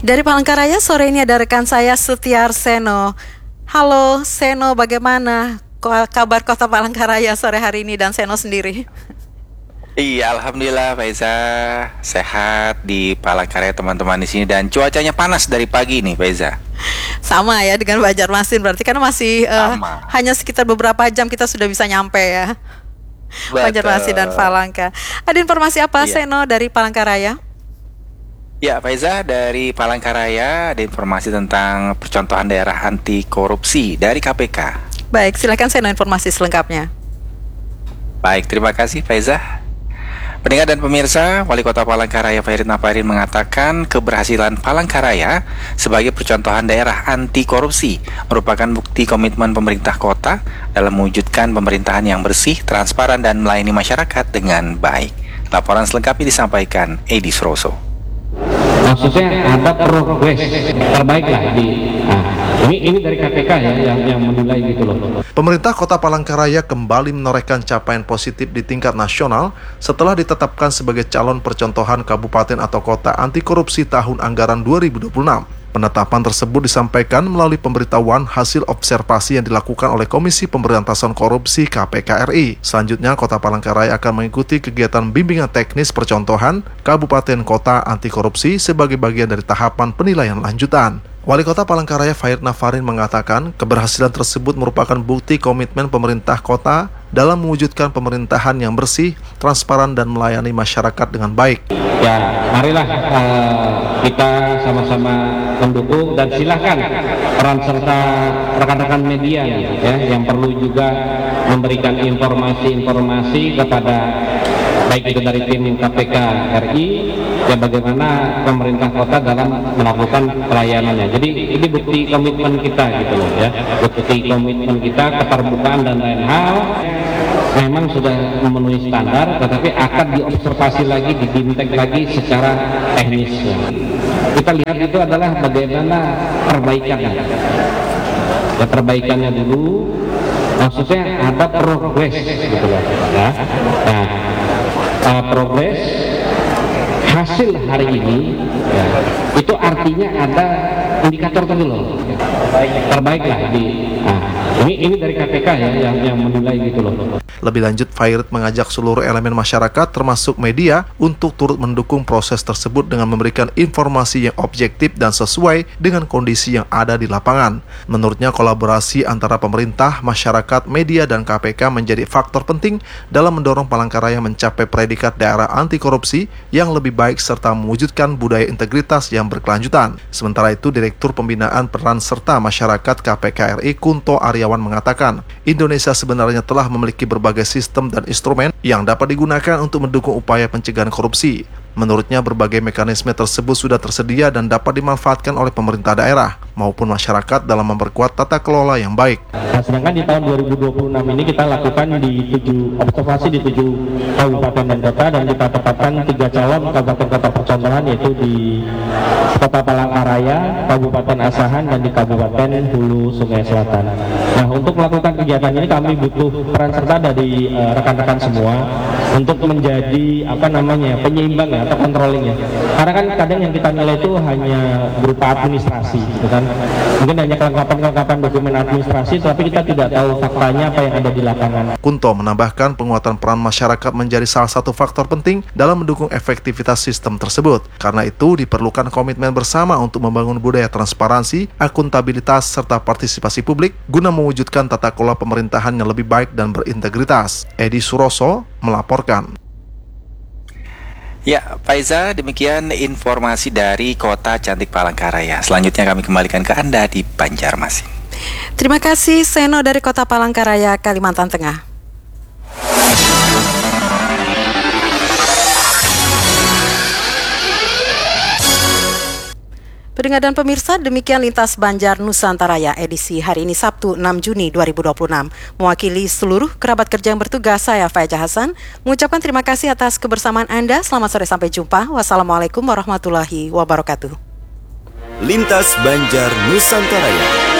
Dari Palangkaraya sore ini ada rekan saya Setiar Seno. Halo Seno, bagaimana kabar kota Palangkaraya sore hari ini dan Seno sendiri? Iya, alhamdulillah Faiza sehat di Palangkaraya teman-teman di sini dan cuacanya panas dari pagi nih Faiza. Sama ya dengan Banjarmasin, berarti karena masih hanya sekitar beberapa jam kita sudah bisa nyampe ya. Banjarmasin dan Palangka. Ada informasi apa Seno dari Palangkaraya? Ya Faiza, dari Palangkaraya ada informasi tentang percontohan daerah anti korupsi dari KPK. Baik, silakan Seno informasi selengkapnya. Baik, terima kasih Faiza. Pendengar dan pemirsa, Wali Kota Palangkaraya Fairit Nafarin mengatakan keberhasilan Palangkaraya sebagai percontohan daerah anti korupsi merupakan bukti komitmen pemerintah kota dalam mewujudkan pemerintahan yang bersih, transparan, dan melayani masyarakat dengan baik. Laporan selengkapnya disampaikan Edi Suroso. Maksudnya ada progres terbaik lah ini dari KPK ya yang menilai gitu loh. Pemerintah Kota Palangkaraya kembali menorehkan capaian positif di tingkat nasional setelah ditetapkan sebagai calon percontohan kabupaten atau kota anti korupsi tahun anggaran 2026. Penetapan tersebut disampaikan melalui pemberitahuan hasil observasi yang dilakukan oleh Komisi Pemberantasan Korupsi KPK RI. Selanjutnya, Kota Palangkaraya akan mengikuti kegiatan bimbingan teknis percontohan Kabupaten Kota Anti Korupsi sebagai bagian dari tahapan penilaian lanjutan. Wali Kota Palangkaraya Fairit Nafarin mengatakan keberhasilan tersebut merupakan bukti komitmen pemerintah kota dalam mewujudkan pemerintahan yang bersih, transparan, dan melayani masyarakat dengan baik. Ya, marilah kita sama-sama mendukung dan silakan peran serta rekan-rekan media ya yang perlu juga memberikan informasi-informasi kepada baik itu dari tim KPK RI ya bagaimana pemerintah kota dalam melakukan pelayanannya. Jadi ini bukti komitmen kita gitu loh ya, bukti komitmen kita, keterbukaan dan lain hal memang sudah memenuhi standar, tetapi akan diobservasi lagi, dibintek lagi secara teknis. Kita lihat itu adalah bagaimana perbaikannya. Ya, perbaikannya dulu, maksudnya ada progres gitu loh. Ya. Nah, progres hasil hari ini ya, itu artinya ada indikator tadi loh terbaik lah ini dari KPK ya yang menilai gitu loh. Lebih lanjut, Fairit mengajak seluruh elemen masyarakat termasuk media untuk turut mendukung proses tersebut dengan memberikan informasi yang objektif dan sesuai dengan kondisi yang ada di lapangan. Menurutnya, kolaborasi antara pemerintah, masyarakat, media, dan KPK menjadi faktor penting dalam mendorong Palangkaraya mencapai predikat daerah anti korupsi yang lebih baik serta mewujudkan budaya integritas yang berkelanjutan. Sementara itu, Direktur Pembinaan Peran Serta Masyarakat KPK RI Kunto Aryawan mengatakan, Indonesia sebenarnya telah memiliki berbagai sistem dan instrumen yang dapat digunakan untuk mendukung upaya pencegahan korupsi. Menurutnya, berbagai mekanisme tersebut sudah tersedia dan dapat dimanfaatkan oleh pemerintah daerah maupun masyarakat dalam memperkuat tata kelola yang baik. Nah, sedangkan di tahun 2026 ini kita lakukan observasi di 7 kabupaten dan kota, dan kita tetapkan 3 calon kabupaten kota percontohan, yaitu di Kota Palangkaraya, Kabupaten Asahan, dan di Kabupaten Hulu Sungai Selatan. Nah, untuk melakukan kegiatan ini kami butuh peran serta dari rekan-rekan semua untuk menjadi penyeimbang ya, atau controllingnya. Karena kan kadang yang kita nilai itu hanya berupa administrasi, gitu kan. Mungkin hanya kelengkapan dokumen administrasi, tapi kita tidak tahu faktanya apa yang ada di lapangan. Kunto menambahkan penguatan peran masyarakat menjadi salah satu faktor penting dalam mendukung efektivitas sistem tersebut. Karena itu diperlukan komitmen bersama untuk membangun budaya transparansi, akuntabilitas, serta partisipasi publik guna mewujudkan tata kelola pemerintahan yang lebih baik dan berintegritas. Edi Suroso melaporkan. Ya, Faiza, demikian informasi dari Kota Cantik Palangkaraya. Selanjutnya kami kembalikan ke Anda di Banjarmasin. Terima kasih Seno dari Kota Palangkaraya, Kalimantan Tengah. Pendengar dan pemirsa, demikian Lintas Banjar Nusantaraya edisi hari ini Sabtu 6 Juni 2026. Mewakili seluruh kerabat kerja yang bertugas, saya Faiza Hasan mengucapkan terima kasih atas kebersamaan Anda. Selamat sore, sampai jumpa. Wassalamualaikum warahmatullahi wabarakatuh. Lintas Banjar Nusantaraya.